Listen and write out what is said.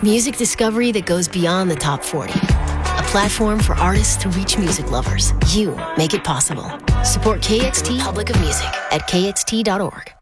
Music discovery that goes beyond the top 40. A platform for artists to reach music lovers. You make it possible. Support KXT Republic of Music at kxt.org.